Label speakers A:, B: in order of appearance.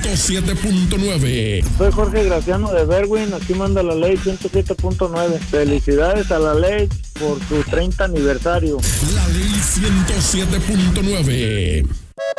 A: 107.9.
B: Soy Jorge Graciano de Berwin, aquí manda la ley 107.9. Felicidades a la ley por su 30 aniversario.
A: La ley 107.9.